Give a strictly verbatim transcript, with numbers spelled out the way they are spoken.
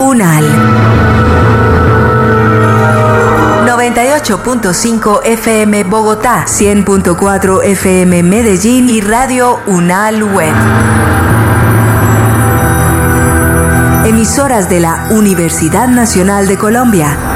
UNAL. noventa y ocho punto cinco F M Bogotá, cien punto cuatro F M Medellín y Radio UNAL Web. Emisoras de la Universidad Nacional de Colombia.